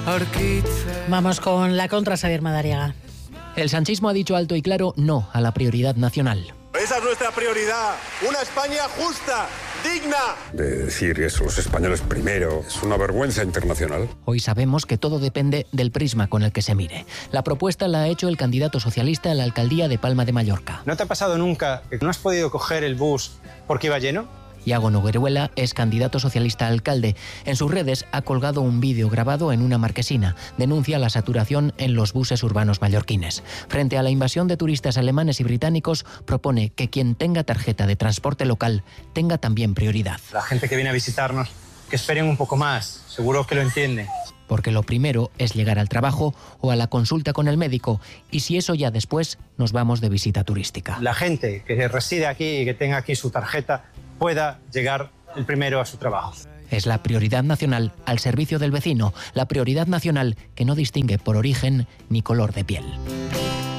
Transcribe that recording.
Vamos con la contra, Xavier Madariaga. El sanchismo ha dicho alto y claro no a la prioridad nacional. Esa es nuestra prioridad, una España justa, digna. De decir eso, los españoles primero, es una vergüenza internacional. Hoy sabemos que todo depende del prisma con el que se mire. La propuesta la ha hecho el candidato socialista a la alcaldía de Palma de Mallorca. ¿No te ha pasado nunca que no has podido coger el bus porque iba lleno? Iago Nogueruela es candidato socialista a alcalde. En sus redes ha colgado un vídeo grabado en una marquesina. Denuncia la saturación en los buses urbanos mallorquines. Frente a la invasión de turistas alemanes y británicos, propone que quien tenga tarjeta de transporte local tenga también prioridad. La gente que viene a visitarnos, que esperen un poco más, seguro que lo entiende. Porque lo primero es llegar al trabajo o a la consulta con el médico, y si eso ya después, nos vamos de visita turística. La gente que reside aquí y que tenga aquí su tarjeta pueda llegar el primero a su trabajo. Es la prioridad nacional al servicio del vecino, la prioridad nacional que no distingue por origen ni color de piel.